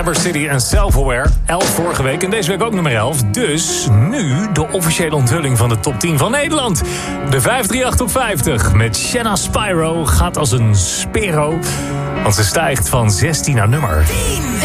Caliber City en Self-Aware. 11 vorige week en deze week ook nummer 11. Dus nu de officiële onthulling van de top 10 van Nederland. De 538 op 50 met Shanna Spyro gaat als een spero. Want ze stijgt van 16 naar nummer 10.